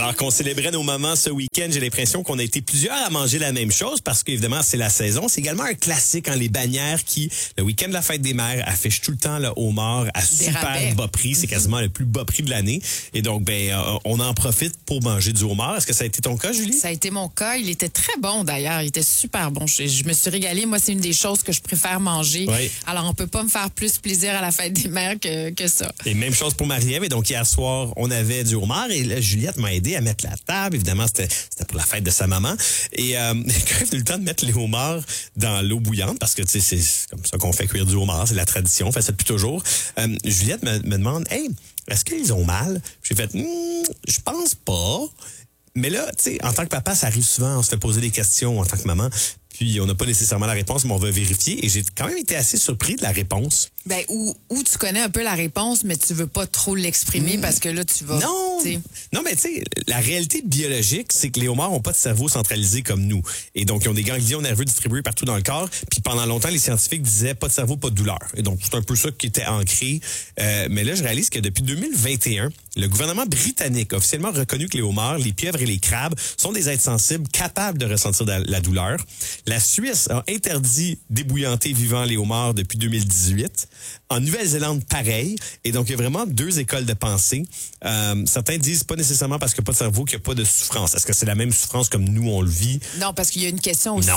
Alors qu'on célébrait nos moments ce week-end, j'ai l'impression qu'on a été plusieurs à manger la même chose parce qu'évidemment, c'est la saison. C'est également un classique, les bannières qui, le week-end de la fête des mères, affichent tout le temps le homard à super bas prix. C'est quasiment le plus bas prix de l'année. Et donc, on en profite pour manger du homard. Est-ce que ça a été ton cas, Julie? Ça a été mon cas. Il était très bon, d'ailleurs. Il était super bon. Je me suis régalée. Moi, c'est une des choses que je préfère manger. Oui. Alors, on peut pas me faire plus plaisir à la fête des mères que ça. Et même chose pour Marie-Ève. Et donc, hier soir, on avait du homard. Et là, Juliette m'a aidé à mettre la table. Évidemment, c'était pour la fête de sa maman. Et quand il a eu le temps de mettre les homards dans l'eau bouillante, parce que tu sais, c'est comme ça qu'on fait cuire du homard. C'est la tradition. On fait ça depuis toujours. Juliette me demande, « Hey, est-ce qu'ils ont mal? » J'ai fait, je pense pas. Mais là, tu sais, en tant que papa, ça arrive souvent, on se fait poser des questions en tant que maman, puis on n'a pas nécessairement la réponse, mais on va vérifier. Et j'ai quand même été assez surpris de la réponse. Ben, ou tu connais un peu la réponse, mais tu veux pas trop l'exprimer parce que là, tu vas... Non, mais tu sais, la réalité biologique, c'est que les homards n'ont pas de cerveau centralisé comme nous. Et donc, ils ont des ganglions nerveux distribués partout dans le corps. Puis pendant longtemps, les scientifiques disaient pas de cerveau, pas de douleur. Et donc, c'est un peu ça qui était ancré. Mais là, je réalise que depuis 2021, le gouvernement britannique a officiellement reconnu que les homards, les pieuvres et les crabes sont des êtres sensibles capables de ressentir la douleur. La Suisse a interdit d'ébouillanter vivant les homards depuis 2018. En Nouvelle-Zélande, pareil. Et donc, il y a vraiment deux écoles de pensée. Certains disent pas nécessairement parce qu'il n'y a pas de cerveau qu'il n'y a pas de souffrance. Est-ce que c'est la même souffrance comme nous, on le vit? Non, parce qu'il y a une question aussi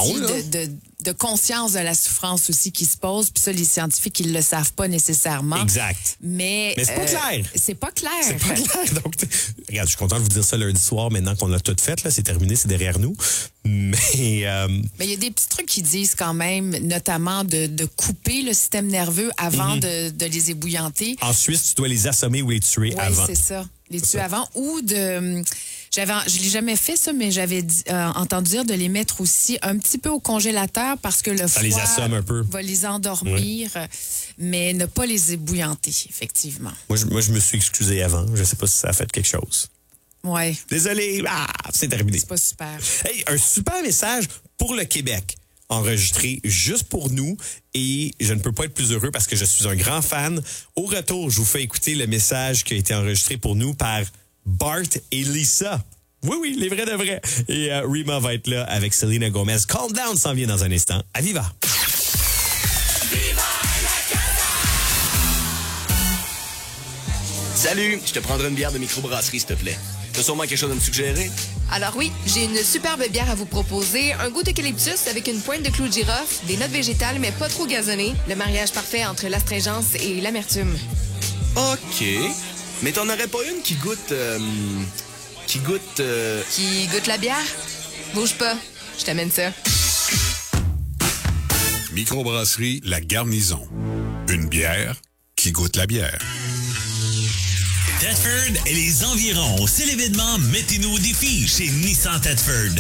de conscience de la souffrance aussi qui se pose. Puis ça, les scientifiques, ils le savent pas nécessairement. Exact. Mais c'est pas clair. C'est pas clair. C'est pas clair. Donc, regarde, je suis content de vous dire ça lundi soir, maintenant qu'on l'a tout fait. Là, c'est terminé, c'est derrière nous. Mais il y a des petits trucs qui disent quand même, notamment de couper le système nerveux avant de les ébouillanter. En Suisse, tu dois les assommer ou les tuer avant. Oui, c'est ça. Les tuer avant. Ou de... Je l'ai jamais fait ça, mais j'avais entendu dire de les mettre aussi un petit peu au congélateur parce que le ça froid les assomme un peu. Va les endormir, mais ne pas les ébouillanter, effectivement. Moi, je me suis excusé avant. Je sais pas si ça a fait quelque chose. Ouais. Désolé. C'est terminé. C'est pas super. Hey, un super message pour le Québec. Enregistré juste pour nous et je ne peux pas être plus heureux parce que je suis un grand fan. Au retour, je vous fais écouter le message qui a été enregistré pour nous par Bart et Lisa. Oui, les vrais de vrais. Et Rima va être là avec Selena Gomez. Calm Down s'en vient dans un instant. À Viva! Salut, je te prendrai une bière de microbrasserie, s'il te plaît. T'as sûrement quelque chose à me suggérer? Alors oui, j'ai une superbe bière à vous proposer. Un goût d'eucalyptus avec une pointe de clou de girofle, des notes végétales mais pas trop gazonnées. Le mariage parfait entre l'astringence et l'amertume. OK. Mais t'en aurais pas une qui goûte... Qui goûte la bière? Bouge pas, je t'amène ça. Microbrasserie La Garnison. Une bière qui goûte la bière. Thetford et les environs, c'est l'événement Mettez-nous au défi chez Nissan Thetford.